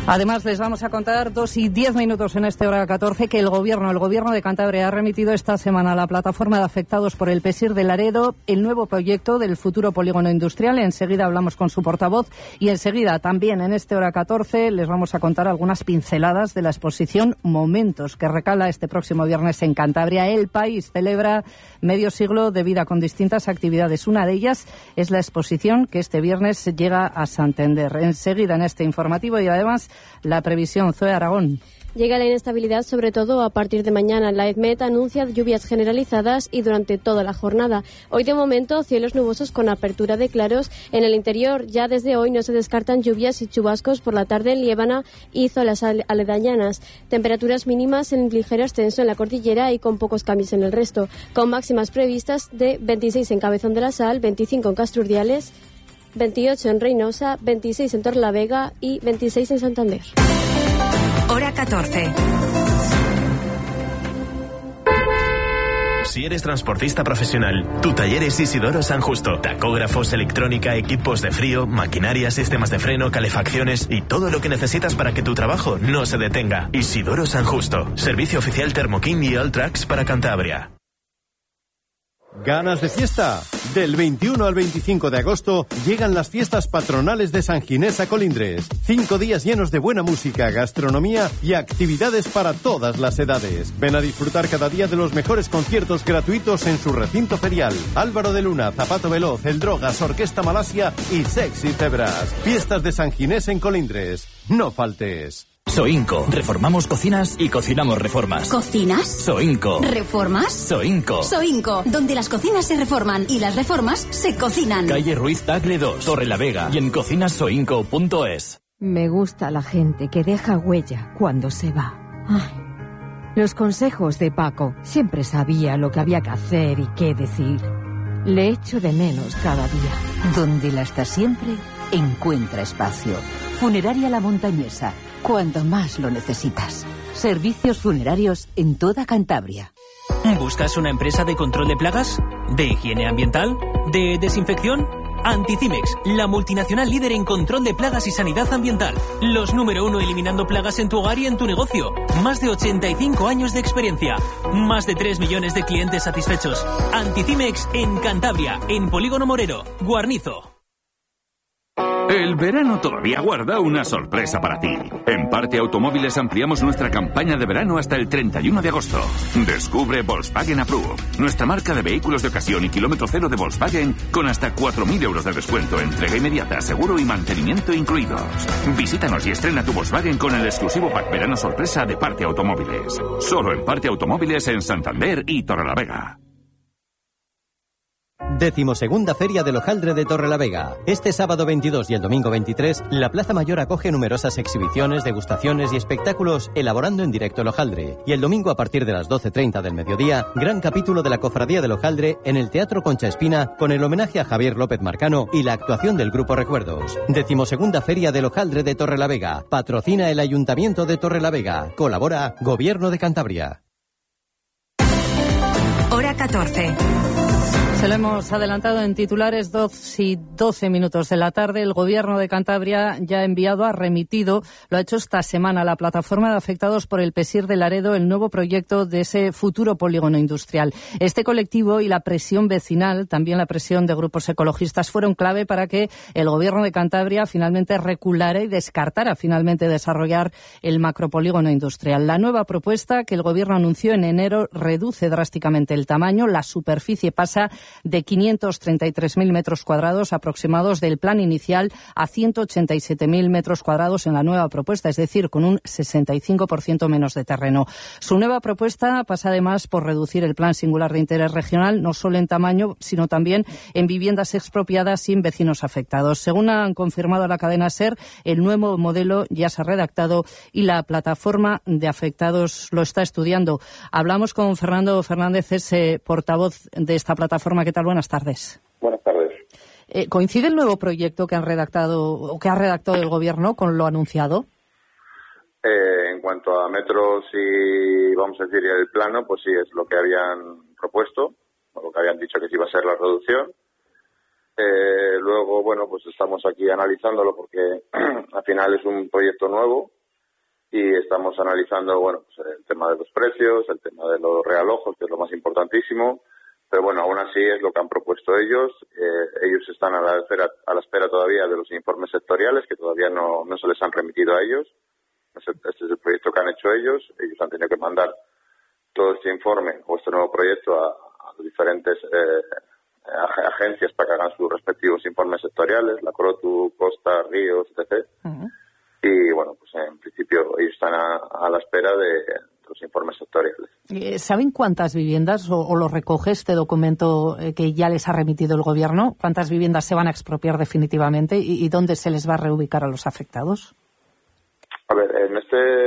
Además, les vamos a contar 2:10 en este hora 14 que el gobierno de Cantabria ha remitido esta semana a la plataforma de afectados por el PESIR de Laredo el nuevo proyecto del futuro polígono industrial. Enseguida hablamos con su portavoz y enseguida también en este hora 14 les vamos a contar algunas pinceladas de la exposición Momentos que recala este próximo viernes en Cantabria. El país celebra medio siglo de vida con distintas actividades. Una de ellas es la exposición que este viernes llega a Santander. Enseguida en este informativo y además la previsión. Zoe Aragón. Llega la inestabilidad, sobre todo a partir de mañana. La EDMET anuncia lluvias generalizadas y durante toda la jornada. Hoy, de momento, cielos nubosos con apertura de claros. En el interior, ya desde hoy no se descartan lluvias y chubascos por la tarde en Liébana y zonas aledañanas. Temperaturas mínimas en ligero ascenso en la cordillera y con pocos cambios en el resto. Con máximas previstas de 26 en Cabezón de la Sal, 25 en Castrurdiales, 28 en Reynosa, 26 en Torrelavega y 26 en Santander. Hora 14. Si eres transportista profesional, tu taller es Isidoro San Justo. Tacógrafos, electrónica, equipos de frío, maquinaria, sistemas de freno, calefacciones y todo lo que necesitas para que tu trabajo no se detenga. Isidoro San Justo. Servicio oficial Thermoking y Alltrax para Cantabria. ¿Ganas de fiesta? Del 21 al 25 de agosto llegan las fiestas patronales de San Ginés a Colindres. 5 días llenos de buena música, gastronomía y actividades para todas las edades. Ven a disfrutar cada día de los mejores conciertos gratuitos en su recinto ferial. Álvaro de Luna, Zapato Veloz, El Drogas, Orquesta Malasia y Sexy Cebras. Fiestas de San Ginés en Colindres. No faltes. Soinco. Reformamos cocinas y cocinamos reformas. ¿Cocinas? Soinco. ¿Reformas? Soinco. Soinco, donde las cocinas se reforman y las reformas se cocinan. Calle Ruiz Tagle 2, Torrelavega y en cocinasoinco.es. Me gusta la gente que deja huella cuando se va. Ay, los consejos de Paco. Siempre sabía lo que había que hacer y qué decir. Le echo de menos cada día. Donde la está siempre, encuentra espacio. Funeraria La Montañesa. Cuando más lo necesitas. Servicios funerarios en toda Cantabria. ¿Buscas una empresa de control de plagas? ¿De higiene ambiental? ¿De desinfección? Anticimex, la multinacional líder en control de plagas y sanidad ambiental. Los número 1 eliminando plagas en tu hogar y en tu negocio. Más de 85 años de experiencia. Más de 3 millones de clientes satisfechos. Anticimex en Cantabria, en Polígono Morero, Guarnizo. El verano todavía guarda una sorpresa para ti. En Parte Automóviles ampliamos nuestra campaña de verano hasta el 31 de agosto. Descubre Volkswagen Approve, nuestra marca de vehículos de ocasión y kilómetro cero de Volkswagen con hasta 4.000 euros de descuento, entrega inmediata, seguro y mantenimiento incluidos. Visítanos y estrena tu Volkswagen con el exclusivo pack verano sorpresa de Parte Automóviles. Solo en Parte Automóviles en Santander y Torrelavega. 12ª Feria del Hojaldre de Torrelavega. Este sábado 22 y el domingo 23, la Plaza Mayor acoge numerosas exhibiciones, degustaciones y espectáculos elaborando en directo el hojaldre. Y el domingo a partir de las 12:30 del mediodía, gran capítulo de la Cofradía del Hojaldre en el Teatro Concha Espina con el homenaje a Javier López Marcano y la actuación del Grupo Recuerdos. 12ª Feria del Hojaldre de Torrelavega. Patrocina el Ayuntamiento de Torrelavega. Colabora Gobierno de Cantabria. Hora 14. Se lo hemos adelantado en titulares, 2:12 de la tarde. El Gobierno de Cantabria ya ha remitido, lo ha hecho esta semana, a la plataforma de afectados por el PESIR de Laredo el nuevo proyecto de ese futuro polígono industrial. Este colectivo y la presión vecinal, también la presión de grupos ecologistas, fueron clave para que el Gobierno de Cantabria finalmente reculara y descartara finalmente desarrollar el macropolígono industrial. La nueva propuesta que el Gobierno anunció en enero reduce drásticamente el tamaño, la superficie pasa de 533.000 metros cuadrados aproximados del plan inicial a 187.000 metros cuadrados en la nueva propuesta, es decir, con un 65% menos de terreno. Su nueva propuesta pasa además por reducir el plan singular de interés regional, no solo en tamaño, sino también en viviendas expropiadas sin vecinos afectados. Según han confirmado la cadena SER, el nuevo modelo ya se ha redactado y la plataforma de afectados lo está estudiando. Hablamos con Fernando Fernández, es portavoz de esta plataforma. ¿Qué tal? Buenas tardes. Buenas tardes. ¿Coincide el nuevo proyecto que ha redactado el Gobierno con lo anunciado? En cuanto a metros y, vamos a decir, el plano, pues sí, es lo que habían propuesto, o lo que habían dicho que sí iba a ser la reducción. Luego, bueno, pues estamos aquí analizándolo porque, al final, final es un proyecto nuevo y estamos analizando, bueno, pues el tema de los precios, el tema de los realojos, que es lo más importantísimo, pero bueno, aún así es lo que han propuesto ellos. Ellos están a la espera todavía de los informes sectoriales, que todavía no se les han remitido a ellos. Este es el proyecto que han hecho ellos. Ellos han tenido que mandar todo este informe o este nuevo proyecto a diferentes agencias para que hagan sus respectivos informes sectoriales, la Crotu, Costa, Ríos, etc. Y bueno, pues en principio ellos están a la espera de los informes sectoriales. ¿Saben cuántas viviendas, o lo recoge este documento que ya les ha remitido el Gobierno, cuántas viviendas se van a expropiar definitivamente y dónde se les va a reubicar a los afectados? A ver, en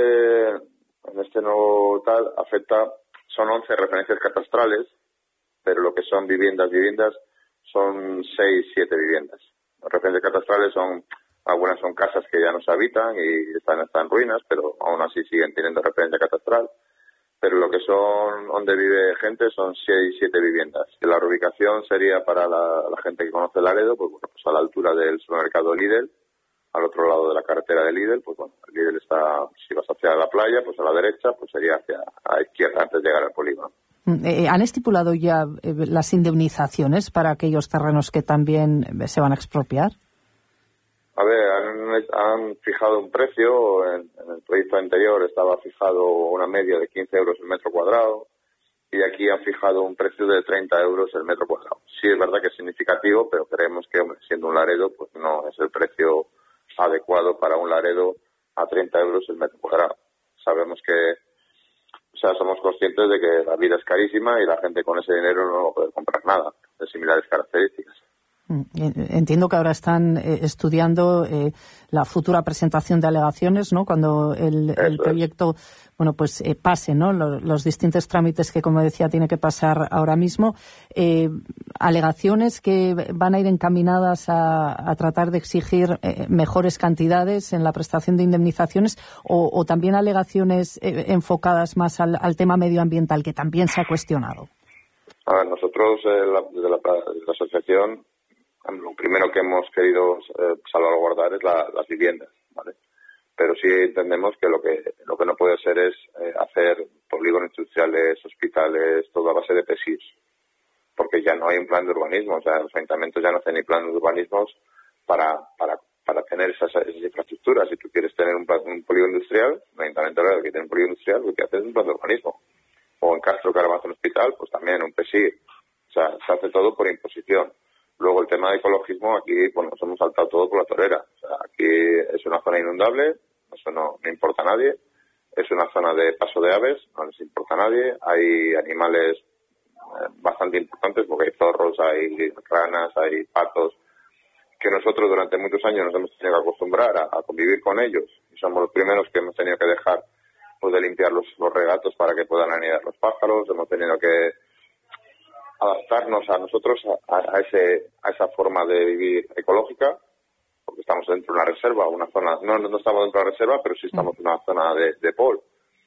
este nuevo tal son 11 referencias catastrales, pero lo que son viviendas son 6, 7 viviendas. Las referencias catastrales algunas son casas que ya no se habitan y están en ruinas, pero aún así siguen teniendo referencia catastral. Pero lo que son donde vive gente son 6, 7 viviendas. Y la reubicación sería para la gente que conoce Laredo, pues bueno, pues a la altura del supermercado Lidl, al otro lado de la carretera de Lidl, pues bueno, el Lidl está, si vas hacia la playa, pues a la derecha, pues sería hacia a la izquierda antes de llegar al polígono. ¿Han estipulado ya las indemnizaciones para aquellos terrenos que también se van a expropiar? A ver, han fijado un precio. En el proyecto anterior estaba fijado una media de 15 euros el metro cuadrado y aquí han fijado un precio de 30 euros el metro cuadrado. Sí, es verdad que es significativo, pero creemos que, hombre, siendo un Laredo, pues no es el precio adecuado para un Laredo a 30 euros el metro cuadrado. Sabemos que, somos conscientes de que la vida es carísima y la gente con ese dinero no va a poder comprar nada de similares características. Entiendo que ahora están estudiando la futura presentación de alegaciones, ¿no? Cuando el proyecto, bueno, pues pase, ¿no? Los distintos trámites que, como decía, tiene que pasar ahora mismo. Alegaciones que van a ir encaminadas a tratar de exigir mejores cantidades en la prestación de indemnizaciones o también alegaciones enfocadas más al tema medioambiental, que también se ha cuestionado. A ver, nosotros desde la asociación, lo primero que hemos querido salvaguardar es las viviendas, ¿vale? Pero sí entendemos que lo que no puede ser es hacer polígonos industriales, hospitales, todo a base de PESIs, porque ya no hay un plan de urbanismo. O sea, los ayuntamientos ya no hacen ni planes de urbanismos para tener esas infraestructuras. Si tú quieres tener un polígono industrial, el ayuntamiento que tiene un polígono industrial, lo que hace es un plan de urbanismo. O en Castro, que ahora va a hacer un hospital, pues también un PESI. O sea, se hace todo por imposición. Luego el tema de ecologismo, aquí pues nos hemos saltado todo por la torera. O sea, aquí es una zona inundable, eso no importa a nadie. Es una zona de paso de aves, no les importa a nadie. Hay animales bastante importantes porque hay zorros, hay ranas, hay patos, que nosotros durante muchos años nos hemos tenido que acostumbrar a convivir con ellos. Y somos los primeros que hemos tenido que dejar pues de limpiar los regatos para que puedan anidar los pájaros. Hemos tenido que adaptarnos a nosotros a esa forma de vivir ecológica, porque estamos dentro de una reserva, una zona, no estamos dentro de la reserva, pero sí estamos en una zona de pol.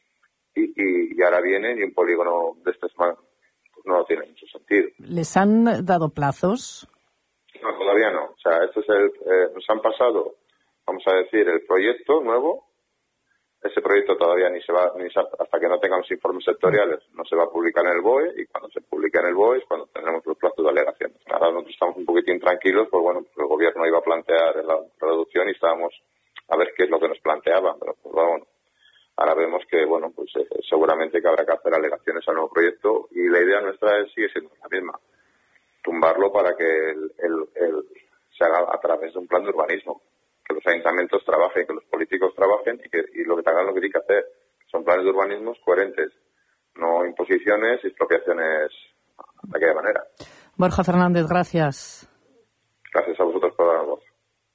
Y ahora vienen y un polígono de este pues no tiene mucho sentido. ¿Les han dado plazos? No, todavía no. O sea, nos han pasado, vamos a decir, el proyecto nuevo. Ese proyecto todavía hasta que no tengamos informes sectoriales, no se va a publicar en el BOE, y cuando se publica en el BOE es cuando tendremos los plazos de alegaciones. Ahora nosotros estamos un poquitín tranquilos, pues bueno, el gobierno iba a plantear la reducción y estábamos a ver qué es lo que nos planteaban, pero pues bueno, ahora vemos que bueno, pues seguramente que habrá que hacer alegaciones al nuevo proyecto y la idea nuestra sigue siendo la misma, tumbarlo para que se haga a través de un plan de urbanismo. Que los ayuntamientos trabajen, que los políticos trabajen y lo que hagan lo que tienen que hacer. Son planes de urbanismos coherentes, no imposiciones y expropiaciones de aquella manera. Borja Fernández, gracias. Gracias a vosotros por dar voz.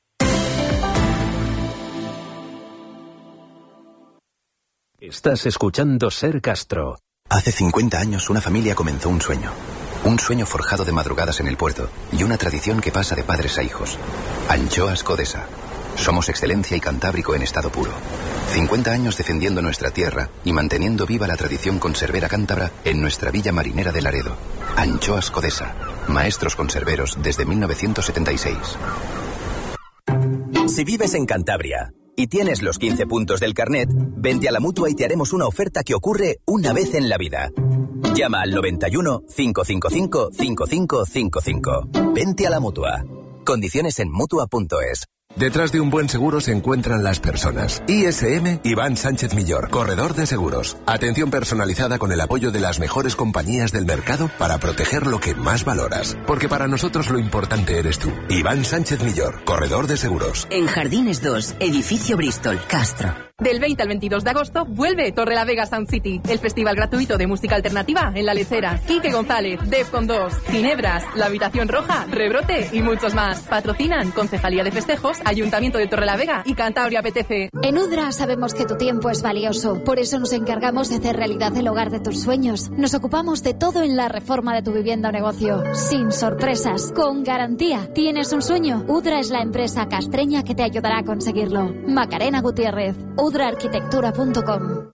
Estás escuchando Ser Castro. Hace 50 años una familia comenzó un sueño. Un sueño forjado de madrugadas en el puerto y una tradición que pasa de padres a hijos. Anchoas Codesa. Somos excelencia y cantábrico en estado puro. 50 años defendiendo nuestra tierra y manteniendo viva la tradición conservera cántabra en nuestra villa marinera de Laredo. Anchoas Codesa. Maestros conserveros desde 1976. Si vives en Cantabria, y tienes los 15 puntos del carnet, vente a la Mutua y te haremos una oferta que ocurre una vez en la vida. Llama al 91 555 5555. Vente a la Mutua. Condiciones en Mutua.es. Detrás de un buen seguro se encuentran las personas. ISM Iván Sánchez Millor, corredor de seguros. Atención personalizada con el apoyo de las mejores compañías del mercado para proteger lo que más valoras. Porque para nosotros lo importante eres tú. Iván Sánchez Millor, corredor de seguros. En Jardines 2, edificio Bristol, Castro. Del 20 al 22 de agosto vuelve Torrelavega Sound City, el festival gratuito de música alternativa en La Lechera. Quique González, Defcon 2, Ginebras, La Habitación Roja, Rebrote y muchos más. Patrocinan Concejalía de Festejos, Ayuntamiento de Torrelavega y Cantabria Apetece. En Udra sabemos que tu tiempo es valioso, por eso nos encargamos de hacer realidad el hogar de tus sueños. Nos ocupamos de todo en la reforma de tu vivienda o negocio, sin sorpresas, con garantía. ¿Tienes un sueño? Udra es la empresa castreña que te ayudará a conseguirlo. Macarena Gutiérrez, udraarquitectura.com.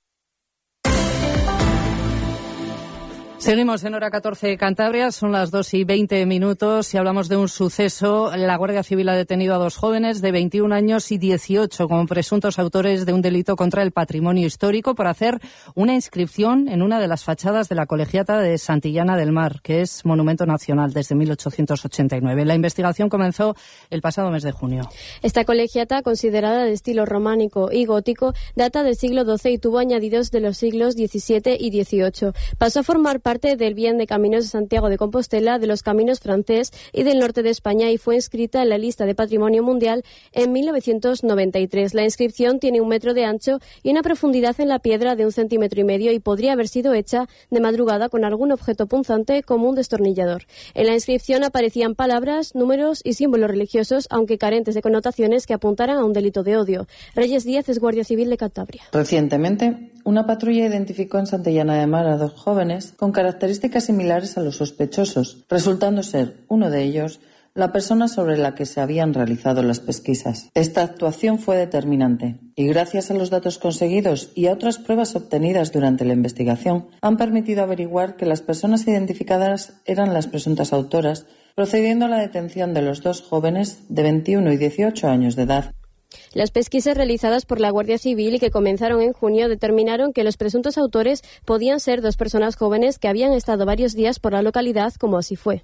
Seguimos en Hora 14 Cantabria, son las 2:20 y hablamos de un suceso. La Guardia Civil ha detenido a 2 jóvenes de 21 años y 18 como presuntos autores de un delito contra el patrimonio histórico por hacer una inscripción en una de las fachadas de la Colegiata de Santillana del Mar, que es monumento nacional desde 1889. La investigación comenzó el pasado mes de junio. Esta colegiata, considerada de estilo románico y gótico, data del siglo XII y tuvo añadidos de los siglos XVII y XVIII. Pasó a formar parte del bien de Caminos de Santiago de Compostela, de los Caminos francés y del norte de España y fue inscrita en la lista de Patrimonio Mundial en 1993. La inscripción tiene 1 metro de ancho y una profundidad en la piedra de 1,5 centímetros y podría haber sido hecha de madrugada con algún objeto punzante como un destornillador. En la inscripción aparecían palabras, números y símbolos religiosos, aunque carentes de connotaciones que apuntaran a un delito de odio. Reyes Díaz es Guardia Civil de Cantabria. Recientemente, una patrulla identificó en Santillana de Mar a 2 jóvenes con características similares a los sospechosos, resultando ser uno de ellos la persona sobre la que se habían realizado las pesquisas. Esta actuación fue determinante y gracias a los datos conseguidos y a otras pruebas obtenidas durante la investigación han permitido averiguar que las personas identificadas eran las presuntas autoras, procediendo a la detención de los 2 jóvenes de 21 y 18 años de edad. Las pesquisas realizadas por la Guardia Civil y que comenzaron en junio determinaron que los presuntos autores podían ser 2 personas jóvenes que habían estado varios días por la localidad, como así fue.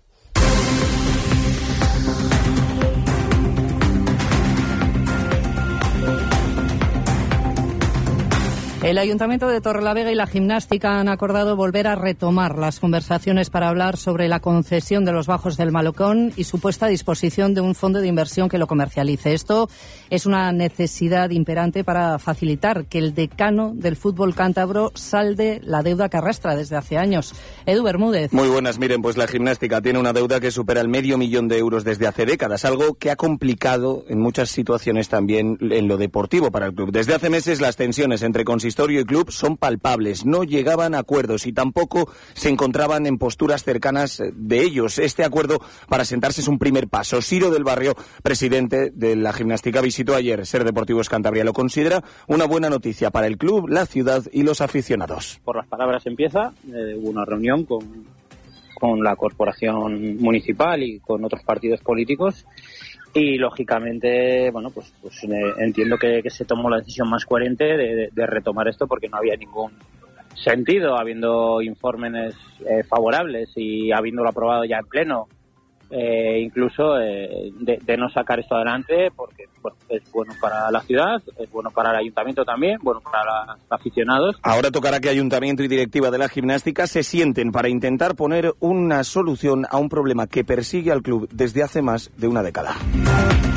El Ayuntamiento de Torrelavega y la Gimnástica han acordado volver a retomar las conversaciones para hablar sobre la concesión de los bajos del Malocón y su puesta a disposición de un fondo de inversión que lo comercialice. Esto es una necesidad imperante para facilitar que el decano del fútbol cántabro salde la deuda que arrastra desde hace años. Edu Bermúdez. Muy buenas, miren, pues la Gimnástica tiene una deuda que supera el $500,000 de euros desde hace décadas, algo que ha complicado en muchas situaciones también en lo deportivo para el club. Desde hace meses las tensiones entre consistorio y club son palpables, no llegaban a acuerdos y tampoco se encontraban en posturas cercanas de ellos. Este acuerdo para sentarse es un primer paso. Ciro del Barrio, presidente de la Gimnástica, visitó ayer Ser Deportivos Cantabria. Lo considera una buena noticia para el club, la ciudad y los aficionados. Por las palabras empieza, hubo una reunión con la corporación municipal y con otros partidos políticos. Y lógicamente, bueno, pues entiendo que se tomó la decisión más coherente de retomar esto porque no había ningún sentido, habiendo informes favorables y habiéndolo aprobado ya en pleno, incluso de no sacar esto adelante porque es bueno para la ciudad, es bueno para el ayuntamiento también, bueno para los aficionados. Ahora tocará que ayuntamiento y directiva de la Gimnástica se sienten para intentar poner una solución a un problema que persigue al club desde hace más de una década.